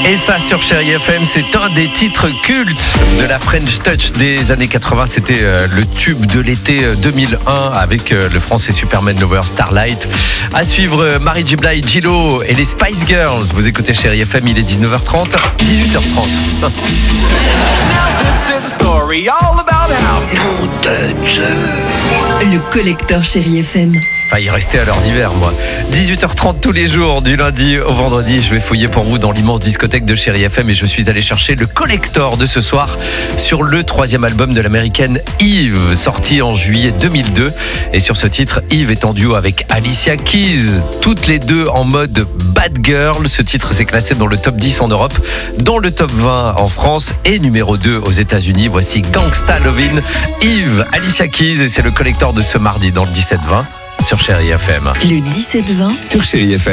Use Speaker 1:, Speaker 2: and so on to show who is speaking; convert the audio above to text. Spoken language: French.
Speaker 1: Et ça, sur Chérie FM, c'est un des titres cultes de la French Touch des années 80. C'était le tube de l'été 2001 avec le français Superman Lover Starlight. À suivre, Mary J. Blige, J.Lo et les Spice Girls. Vous écoutez Chérie FM, il est 19h30, 18h30.
Speaker 2: Le collecteur Chérie FM.
Speaker 1: Enfin, il restait à l'heure d'hiver, moi. 18h30 tous les jours, du lundi au vendredi. Je vais fouiller pour vous dans l'immense discothèque de Chérie FM et je suis allé chercher le collector de ce soir sur le 3e album de l'américaine Eve, sorti en juillet 2002. Et sur ce titre, Eve est en duo avec Alicia Keys, toutes les deux en mode bad girl. Ce titre s'est classé dans le top 10 en Europe, dans le top 20 en France et numéro 2 aux États-Unis. Voici Gangsta Lovin', Eve, Alicia Keys, et c'est le collector de ce mardi dans le 17-20. Sur Chérie FM.
Speaker 2: Le 17-20
Speaker 3: sur Chérie FM.